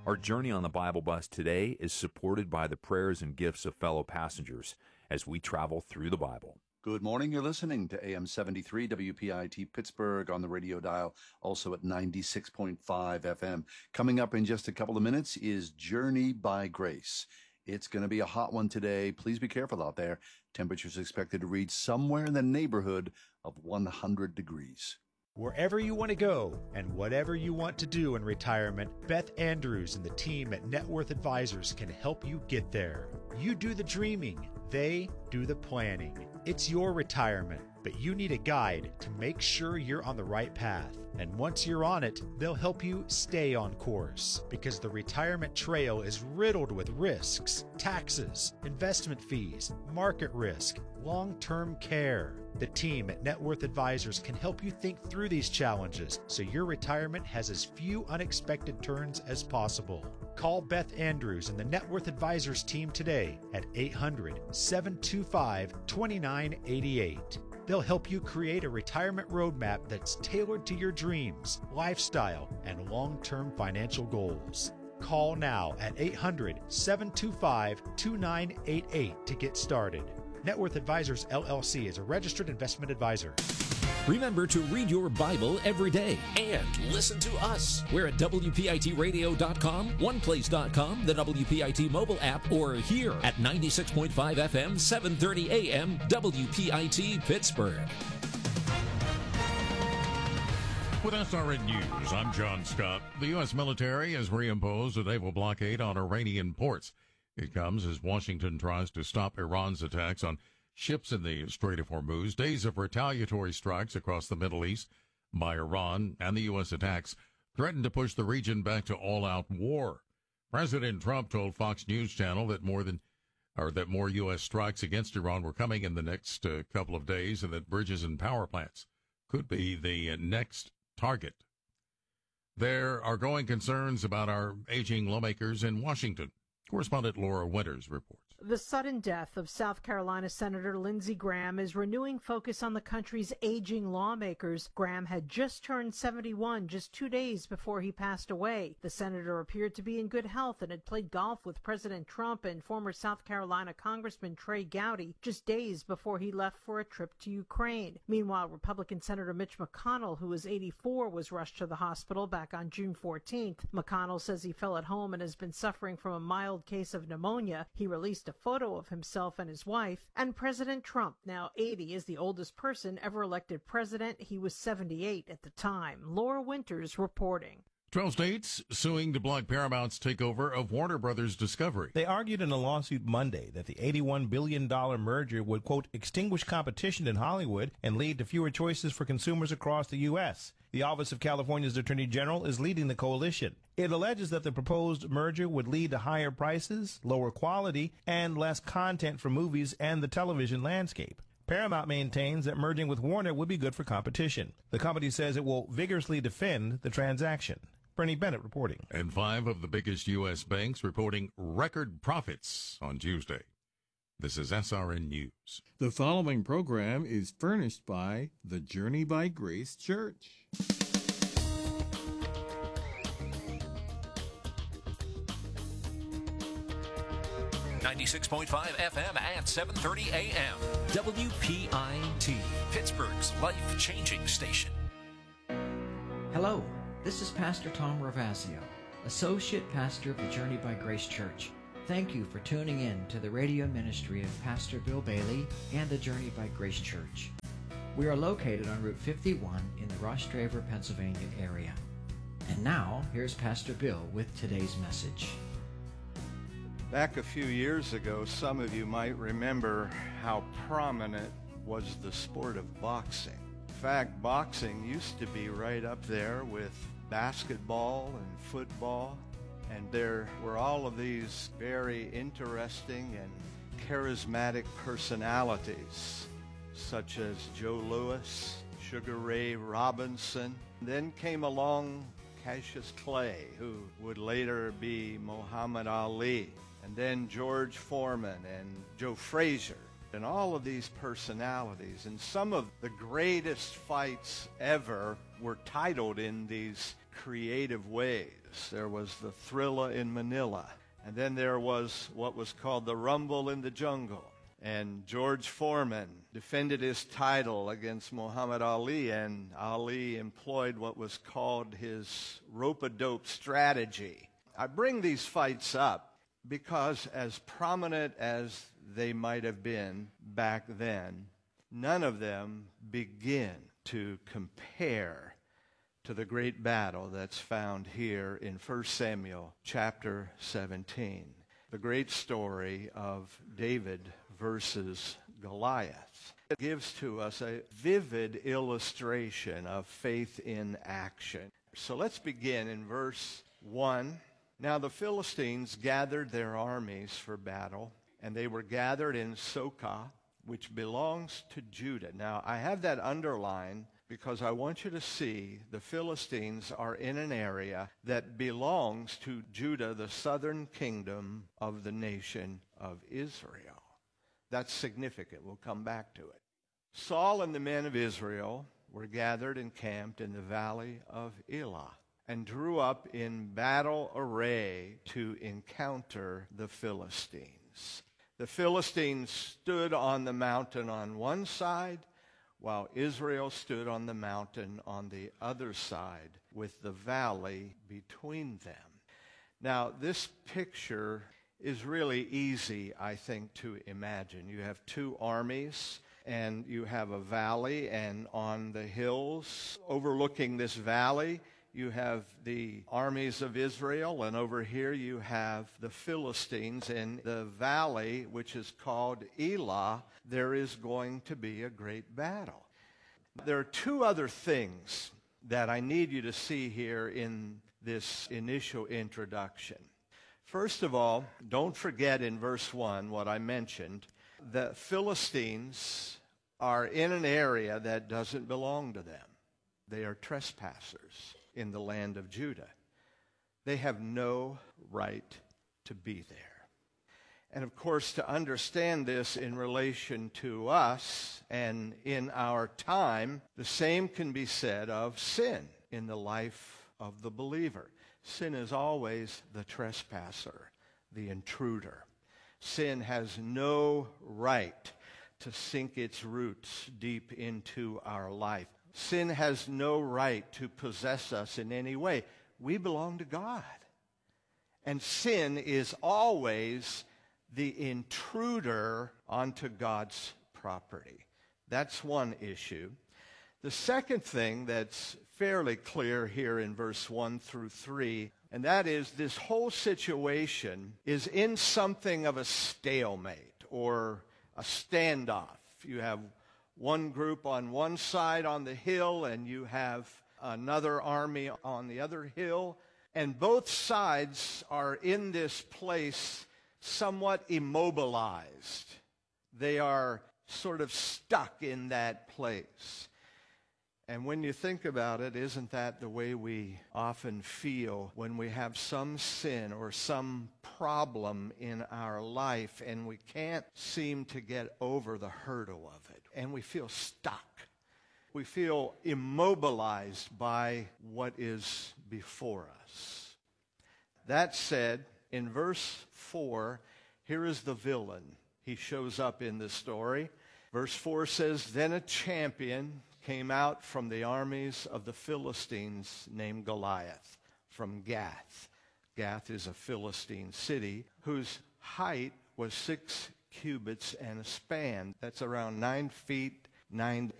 Our journey on the Bible Bus today is supported by the prayers and gifts of fellow passengers as we travel through the Bible. Good morning. You're listening to AM 73 WPIT Pittsburgh on the radio dial, also at 96.5 FM. Coming up in just a couple of minutes is Journey by Grace. It's going to be a hot one today. Please be careful out there. Temperatures expected to reach somewhere in the neighborhood of 100 degrees. Wherever you want to go and whatever you want to do in retirement, Beth Andrews and the team at Net Worth Advisors can help you get there. You do the dreaming, they do the planning. It's your retirement, but you need a guide to make sure you're on the right path. And once you're on it, they'll help you stay on course, because the retirement trail is riddled with risks, taxes, investment fees, market risk, long-term care. The team at Net Worth Advisors can help you think through these challenges so your retirement has as few unexpected turns as possible. Call Beth Andrews and the Net Worth Advisors team today at 800-725-2988. They'll help you create a retirement roadmap that's tailored to your dreams, lifestyle, and long-term financial goals. Call now at 800-725-2988 to get started. Net Worth Advisors, LLC is a registered investment advisor. Remember to read your Bible every day and listen to us. We're at WPITradio.com, OnePlace.com, the WPIT mobile app, or here at 96.5 FM, 730 AM, WPIT Pittsburgh. With SRN News, I'm John Scott. The U.S. military has reimposed a naval blockade on Iranian ports. It comes as Washington tries to stop Iran's attacks on ships in the Strait of Hormuz. Days of retaliatory strikes across the Middle East by Iran and the U.S. attacks threatened to push the region back to all-out war. President Trump told Fox News Channel that more U.S. strikes against Iran were coming in the next couple of days, and that bridges and power plants could be the next target. There are growing concerns about our aging lawmakers in Washington. Correspondent Laura Winters reports. The sudden death of South Carolina Senator Lindsey Graham is renewing focus on the country's aging lawmakers. Graham had just turned 71 just 2 days before he passed away. The senator appeared to be in good health and had played golf with President Trump and former South Carolina Congressman Trey Gowdy just days before he left for a trip to Ukraine. Meanwhile, Republican Senator Mitch McConnell, who was 84, was rushed to the hospital back on June 14th. McConnell says he fell at home and has been suffering from a mild case of pneumonia. He released a photo of himself and his wife. And President Trump, now 80, is the oldest person ever elected president. He was 78 at the time. Laura Winters reporting. 12 states suing to block Paramount's takeover of Warner Brothers Discovery. They argued in a lawsuit Monday that the $81 billion merger would, quote, extinguish competition in Hollywood and lead to fewer choices for consumers across the U.S. The Office of California's Attorney General is leading the coalition. It alleges that the proposed merger would lead to higher prices, lower quality, and less content for movies and the television landscape. Paramount maintains that merging with Warner would be good for competition. The company says it will vigorously defend the transaction. Bernie Bennett reporting. And 5 of the biggest U.S. banks reporting record profits on Tuesday. This is SRN News. The following program is furnished by the Journey by Grace Church. .5 FM at 7:30 AM. WPIT, Pittsburgh's life-changing station. Hello, this is Pastor Tom Ravasio, Associate Pastor of the Journey by Grace Church. Thank you for tuning in to the radio ministry of Pastor Bill Bailey and the Journey by Grace Church. We are located on Route 51 in the Ross Draver, Pennsylvania area. And now, here's Pastor Bill with today's message. Back a few years ago, some of you might remember how prominent was the sport of boxing. In fact, boxing used to be right up there with basketball and football. And there were all of these very interesting and charismatic personalities, such as Joe Louis, Sugar Ray Robinson. Then came along Cassius Clay, who would later be Muhammad Ali. And then George Foreman and Joe Frazier. and all of these personalities. And some of the greatest fights ever were titled in these creative ways. There was the Thrilla in Manila, and then there was what was called the Rumble in the Jungle. And George Foreman defended his title against Muhammad Ali, and Ali employed what was called his rope-a-dope strategy. I bring these fights up because, as prominent as they might have been back then, none of them begin to compare to the great battle that's found here in 1 Samuel chapter 17, the great story of David versus Goliath. It gives to us a vivid illustration of faith in action. So let's begin in verse 1. Now the Philistines gathered their armies for battle, and they were gathered in Socoh, which belongs to Judah. Now I have that underlined because I want you to see the Philistines are in an area that belongs to Judah, the southern kingdom of the nation of Israel. That's significant. We'll come back to it. Saul and the men of Israel were gathered and camped in the valley of Elah and drew up in battle array to encounter the Philistines. The Philistines stood on the mountain on one side, while Israel stood on the mountain on the other side, with the valley between them. Now, this picture is really easy, I think, to imagine. You have two armies, and you have a valley, and on the hills overlooking this valley, you have the armies of Israel, and over here you have the Philistines. In the valley, which is called Elah, there is going to be a great battle. There are two other things that I need you to see here in this initial introduction. First of all, don't forget in verse 1 what I mentioned. The Philistines are in an area that doesn't belong to them. They are trespassers in the land of Judah. They have no right to be there. And of course, to understand this in relation to us and in our time, the same can be said of sin in the life of the believer. Sin is always the trespasser, the intruder. Sin has no right to sink its roots deep into our life. Sin has no right to possess us in any way. We belong to God. And sin is always the intruder onto God's property. That's one issue. The second thing that's fairly clear here in verse 1 through 3, and that is this whole situation is in something of a stalemate or a standoff. You have one group on one side on the hill, and you have another army on the other hill, and both sides are in this place somewhat immobilized. They are sort of stuck in that place. And when you think about it, isn't that the way we often feel when we have some sin or some problem in our life and we can't seem to get over the hurdle of it, and we feel stuck? We feel immobilized by what is before us. That said, in verse 4, here is the villain. He shows up in the story. Verse 4 says, "Then a champion came out from the armies of the Philistines named Goliath from Gath." Gath is a Philistine city whose height was 6 cubits and a span. That's around 9 feet, 9